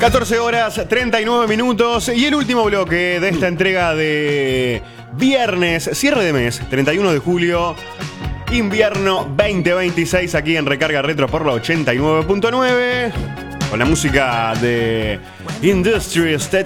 14 horas, 39 minutos y el último bloque de esta entrega de viernes, cierre de mes, 31 de julio, invierno 2026 aquí en Recarga Retro por la 89.9 con la música de Industry